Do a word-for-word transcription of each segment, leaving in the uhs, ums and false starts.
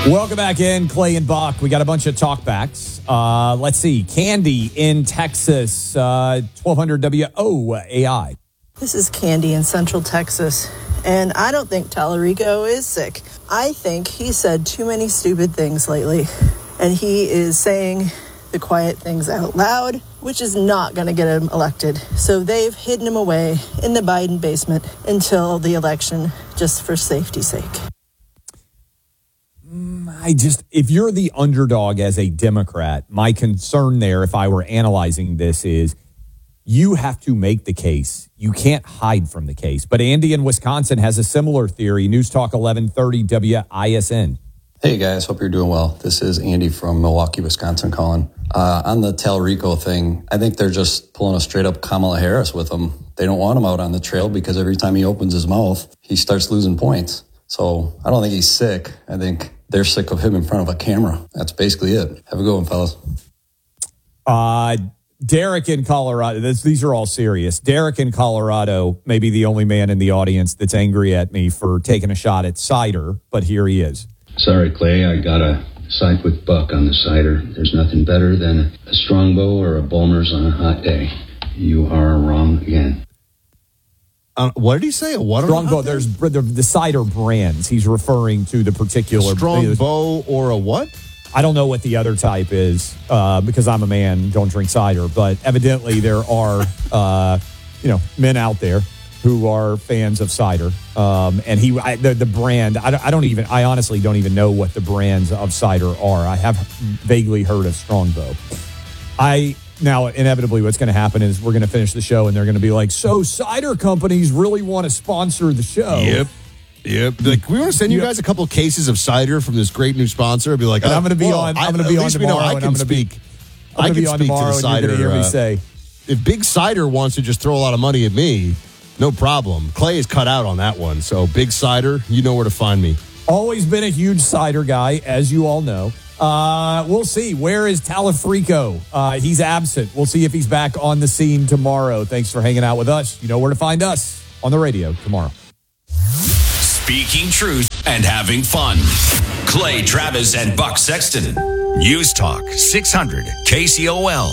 Welcome back in, Clay and Buck. We got a bunch of talkbacks. Uh, let's see. Candy in Texas, uh, twelve hundred W O A I. This is Candy in Central Texas, and I don't think Tallarico is sick. I think he said too many stupid things lately, and he is saying the quiet things out loud, which is not going to get him elected. So they've hidden him away in the Biden basement until the election, just for safety's sake. I just, if you're the underdog as a Democrat, my concern there, if I were analyzing this, is you have to make the case. You can't hide from the case. But Andy in Wisconsin has a similar theory. News Talk eleven thirty W I S N. Hey guys, hope you're doing well. This is Andy from Milwaukee, Wisconsin calling. Uh, on the Tallarico thing, I think they're just pulling a straight up Kamala Harris with him. They don't want him out on the trail because every time he opens his mouth, he starts losing points. So I don't think he's sick. I think they're sick of him in front of a camera. That's basically it. Have a good one, fellas. Uh, Derek in Colorado. This, these are all serious. Derek in Colorado may be the only man in the audience that's angry at me for taking a shot at cider, but here he is. Sorry, Clay. I got to side with Buck on the cider. There's nothing better than a Strongbow or a Bulmers on a hot day. You are wrong again. Uh, what did he say? What Strongbow. There's the, the cider brands. He's referring to the particular Strongbow or a what? I don't know what the other type is uh, because I'm a man, don't drink cider. But evidently there are, uh, you know, men out there who are fans of cider. Um, and he, I, the, the brand, I don't, I don't even, I honestly don't even know what the brands of cider are. I have vaguely heard of Strongbow. I, now, inevitably, what's going to happen is we're going to finish the show and they're going to be like, so cider companies really want to sponsor the show. Yep. Yep. Like, we want to send you guys a couple of cases of cider from this great new sponsor. I'd be like, and oh, I'm going to be well, on, I'm I, going to be on tomorrow. I and can I'm going to speak. Be, I'm I can be on speak tomorrow to the cider. And you're going to hear me uh, say, if Big Cider wants to just throw a lot of money at me, no problem. Clay is cut out on that one. So Big Cider, you know where to find me. Always been a huge cider guy, as you all know. Uh, we'll see. Where is Tallarico? Uh, he's absent. We'll see if he's back on the scene tomorrow. Thanks for hanging out with us. You know where to find us on the radio tomorrow. Speaking truth and having fun. Clay Travis and Buck Sexton. News Talk six hundred K C O L.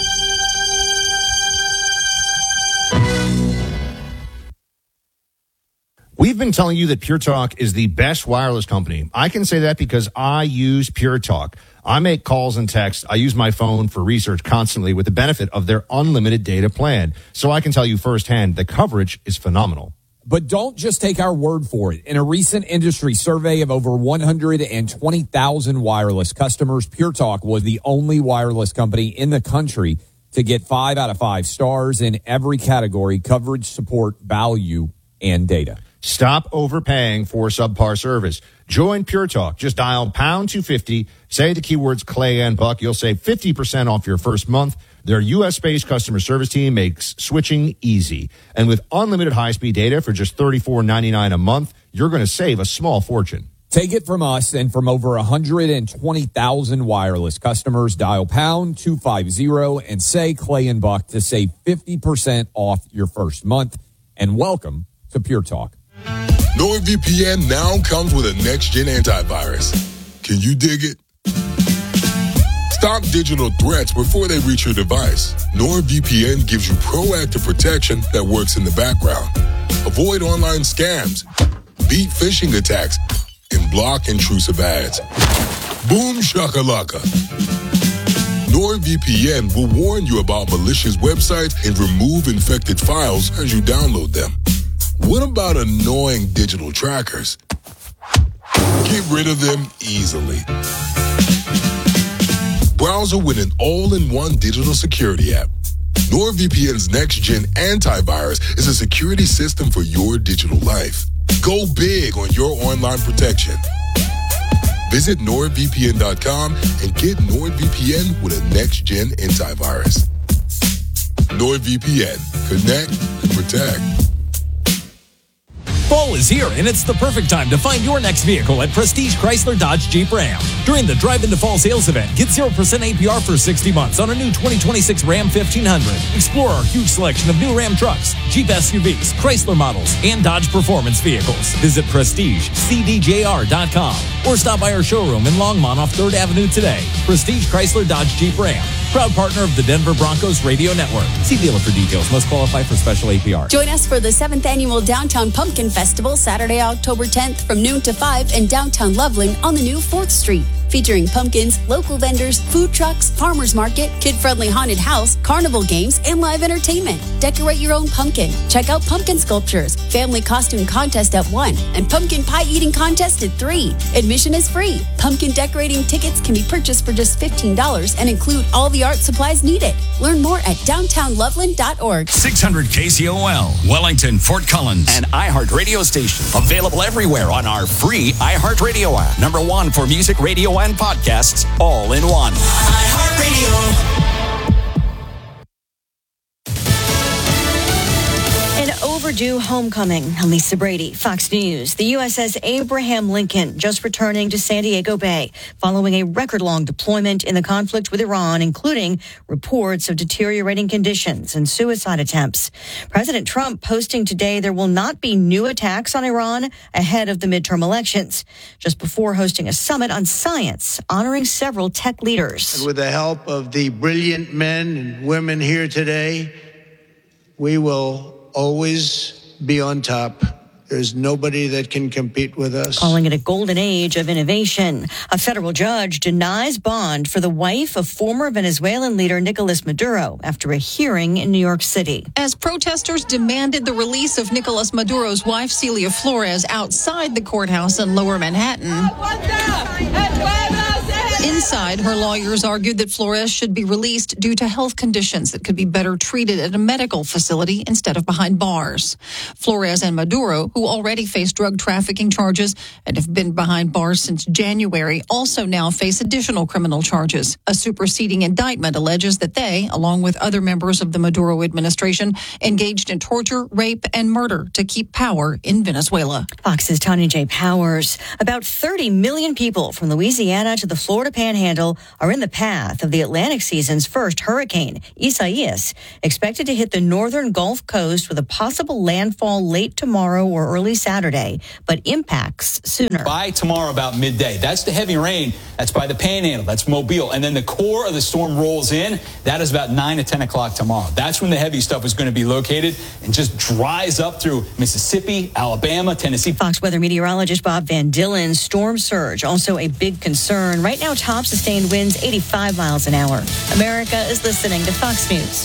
We've been telling you that Pure Talk is the best wireless company. I can say that because I use Pure Talk. I make calls and texts. I use my phone for research constantly with the benefit of their unlimited data plan. So I can tell you firsthand, the coverage is phenomenal. But don't just take our word for it. In a recent industry survey of over one hundred twenty thousand wireless customers, Pure Talk was the only wireless company in the country to get five out of five stars in every category: coverage, support, value, and data. Stop overpaying for subpar service. Join Pure Talk. Just dial pound two fifty, say the keywords Clay and Buck. You'll save fifty percent off your first month. Their U S-based customer service team makes switching easy. And with unlimited high-speed data for just thirty-four ninety-nine a month, you're going to save a small fortune. Take it from us and from over one hundred twenty thousand wireless customers. Dial pound two fifty and say Clay and Buck to save fifty percent off your first month. And welcome to Pure Talk. NordVPN now comes with a next-gen antivirus. Can you dig it? Stop digital threats before they reach your device. NordVPN gives you proactive protection that works in the background. Avoid online scams, beat phishing attacks, and block intrusive ads. Boom shakalaka. NordVPN will warn you about malicious websites and remove infected files as you download them. What about annoying digital trackers? Get rid of them easily. Browser with an all-in-one digital security app. NordVPN's next-gen antivirus is a security system for your digital life. Go big on your online protection. Visit nord V P N dot com and get NordVPN with a next-gen antivirus. NordVPN. Connect and protect. Fall is here, and it's the perfect time to find your next vehicle at Prestige Chrysler Dodge Jeep Ram. During the Drive into Fall sales event, get zero percent A P R for sixty months on a new twenty twenty-six Ram fifteen hundred. Explore our huge selection of new Ram trucks, Jeep S U Vs, Chrysler models, and Dodge Performance vehicles. Visit Prestige C D J R dot com or stop by our showroom in Longmont off third Avenue today. Prestige Chrysler Dodge Jeep Ram, proud partner of the Denver Broncos Radio Network. See dealer for details. Must qualify for special A P R. Join us for the seventh Annual Downtown Pumpkin Festival, Saturday, October tenth from noon to five in downtown Loveland on the new fourth Street. Featuring pumpkins, local vendors, food trucks, farmers market, kid-friendly haunted house, carnival games, and live entertainment. Decorate your own pumpkin. Check out pumpkin sculptures, family costume contest at one, and pumpkin pie eating contest at three. Admission is free. Pumpkin decorating tickets can be purchased for just fifteen dollars and include all the art supplies needed. Learn more at downtown loveland dot org. six hundred K C O L, Wellington, Fort Collins, and iHeart Radio Station. Available everywhere on our free iHeartRadio app. Number one for music, radio, and podcasts, all in one. iHeartRadio. Overdue homecoming. I'm Lisa Brady, Fox News. The U S S Abraham Lincoln just returning to San Diego Bay following a record-long deployment in the conflict with Iran, including reports of deteriorating conditions and suicide attempts. President Trump posting today there will not be new attacks on Iran ahead of the midterm elections, just before hosting a summit on science, honoring several tech leaders. And with the help of the brilliant men and women here today, we will always be on top. There's nobody that can compete with us. Calling it a golden age of innovation. A federal judge denies bond for the wife of former Venezuelan leader Nicolas Maduro after a hearing in New York City. As protesters demanded the release of Nicolas Maduro's wife, Celia Flores, outside the courthouse in Lower Manhattan. Inside, her lawyers argued that Flores should be released due to health conditions that could be better treated at a medical facility instead of behind bars. Flores and Maduro, who already face drug trafficking charges and have been behind bars since January, also now face additional criminal charges. A superseding indictment alleges that they, along with other members of the Maduro administration, engaged in torture, rape, and murder to keep power in Venezuela. Fox's Tanya J. Powers. About thirty million people from Louisiana to the Florida Panhandle are in the path of the Atlantic season's first hurricane, Isaias, expected to hit the northern Gulf Coast with a possible landfall late tomorrow or early Saturday, but impacts sooner. By tomorrow about midday. That's the heavy rain. That's by the Panhandle. That's Mobile. And then the core of the storm rolls in. That is about nine to ten o'clock tomorrow. That's when the heavy stuff is going to be located and just dries up through Mississippi, Alabama, Tennessee. Fox weather meteorologist Bob Van Dillen. Storm surge, also a big concern. Right now, top sustained winds eighty-five miles an hour. America is listening to Fox News.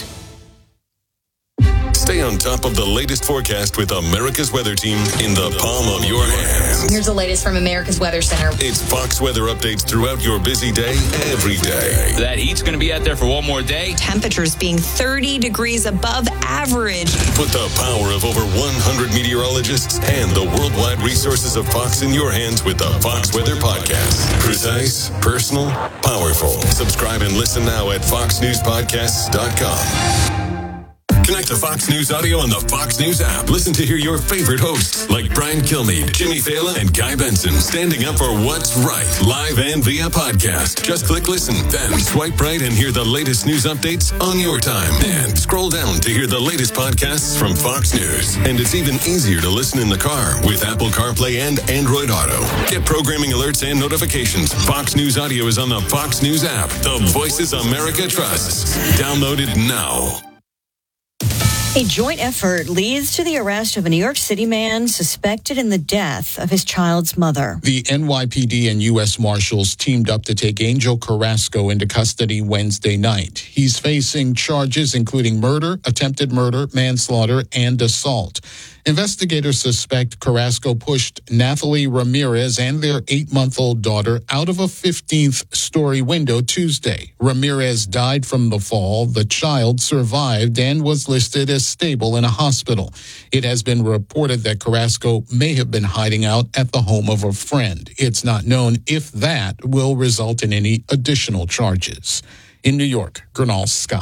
Stay on top of the latest forecast with America's Weather Team in the palm of your hands. Here's the latest from America's Weather Center. It's Fox weather updates throughout your busy day, every day. That heat's going to be out there for one more day. Temperatures being thirty degrees above average. Put the power of over one hundred meteorologists and the worldwide resources of Fox in your hands with the Fox Weather Podcast. Precise, personal, powerful. Subscribe and listen now at fox news podcasts dot com. Connect to Fox News Audio on the Fox News app. Listen to hear your favorite hosts like Brian Kilmeade, Jimmy Fallon, and Guy Benson standing up for what's right, live and via podcast. Just click listen, then swipe right and hear the latest news updates on your time. And scroll down to hear the latest podcasts from Fox News. And it's even easier to listen in the car with Apple CarPlay and Android Auto. Get programming alerts and notifications. Fox News Audio is on the Fox News app. The voices America trusts. Download it now. A joint effort leads to the arrest of a New York City man suspected in the death of his child's mother. The N Y P D and U S Marshals teamed up to take Angel Carrasco into custody Wednesday night. He's facing charges including murder, attempted murder, manslaughter, and assault. Investigators suspect Carrasco pushed Nathalie Ramirez and their eight-month-old daughter out of a fifteenth-story window Tuesday. Ramirez died from the fall. The child survived and was listed as stable in a hospital. It has been reported that Carrasco may have been hiding out at the home of a friend. It's not known if that will result in any additional charges. In New York, Gernal Scott.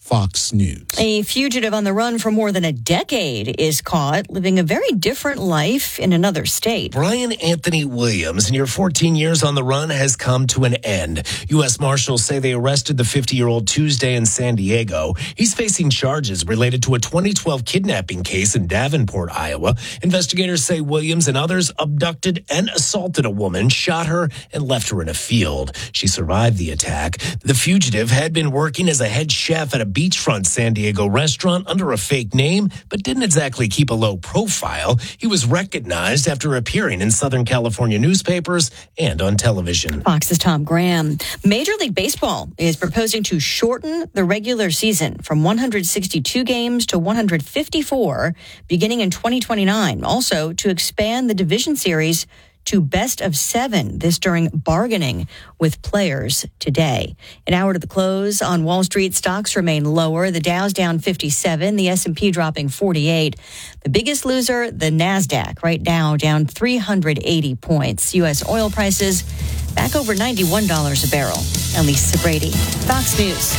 Fox News. A fugitive on the run for more than a decade is caught living a very different life in another state. Brian Anthony Williams, near fourteen years on the run, has come to an end. U S Marshals say they arrested the fifty-year-old Tuesday in San Diego. He's facing charges related to a twenty twelve kidnapping case in Davenport, Iowa. Investigators say Williams and others abducted and assaulted a woman, shot her, and left her in a field. She survived the attack. The fugitive had been working as a head chef at a beachfront San Diego restaurant under a fake name, but didn't exactly keep a low profile. He was recognized after appearing in Southern California newspapers and on television. Fox's Tom Graham. Major League Baseball is proposing to shorten the regular season from one hundred sixty-two games to one hundred fifty-four, beginning in twenty twenty-nine. Also, to expand the division series to best of seven, this during bargaining with players today. An hour to the close on Wall Street, stocks remain lower. The Dow's down fifty-seven, the S and P dropping forty-eight. The biggest loser, the NASDAQ, right now down three hundred eighty points. U S oil prices back over ninety-one dollars a barrel. Elisa Brady, Fox News.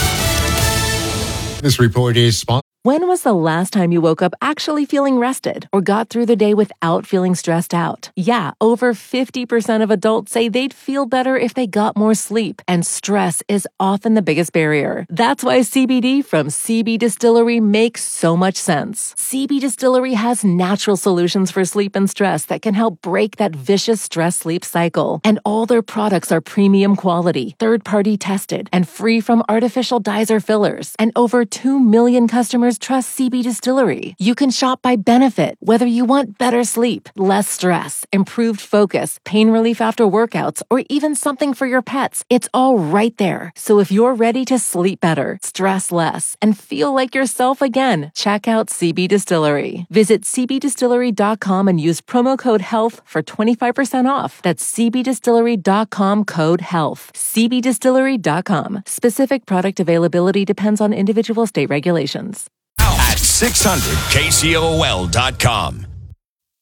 This report is sponsored. When was the last time you woke up actually feeling rested or got through the day without feeling stressed out? Yeah, over fifty percent of adults say they'd feel better if they got more sleep, and stress is often the biggest barrier. That's why C B D from C B Distillery makes so much sense. C B Distillery has natural solutions for sleep and stress that can help break that vicious stress-sleep cycle. And all their products are premium quality, third-party tested, and free from artificial dyes or fillers. And over two million customers trust C B Distillery. You can shop by benefit, whether you want better sleep, less stress, improved focus, pain relief after workouts, or even something for your pets. It's all right there. So if you're ready to sleep better, stress less, and feel like yourself again, check out C B Distillery. Visit c b distillery dot com and use promo code HEALTH for twenty-five percent off. That's c b distillery dot com code HEALTH. c b distillery dot com. Specific product availability depends on individual state regulations. At six hundred K C O L dot com.